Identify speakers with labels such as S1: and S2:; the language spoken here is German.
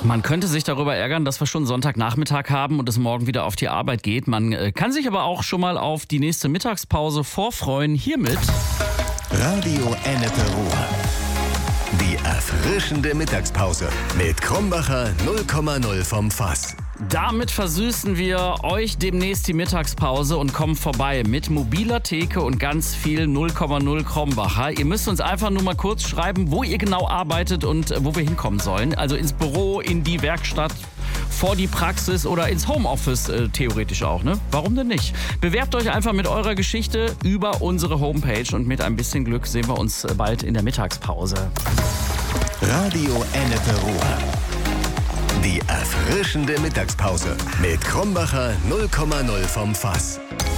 S1: Man könnte sich darüber ärgern, dass wir schon Sonntagnachmittag haben und es morgen wieder auf die Arbeit geht. Man kann sich aber auch schon mal auf die nächste Mittagspause vorfreuen. Hiermit
S2: Radio Ennepe Ruhr. Die erfrischende Mittagspause mit Krombacher 0,0 vom Fass.
S1: Damit versüßen wir euch demnächst die Mittagspause und kommen vorbei mit mobiler Theke und ganz viel 0,0 Krombacher. Ihr müsst uns einfach nur mal kurz schreiben, wo ihr genau arbeitet und wo wir hinkommen sollen. Also ins Büro, in die Werkstatt, vor die Praxis oder ins Homeoffice theoretisch auch, ne? Warum denn nicht? Bewerbt euch einfach mit eurer Geschichte über unsere Homepage und mit ein bisschen Glück sehen wir uns bald in der Mittagspause.
S2: Radio Ennepe Ruhr. Die erfrischende Mittagspause mit Krombacher 0,0 vom Fass.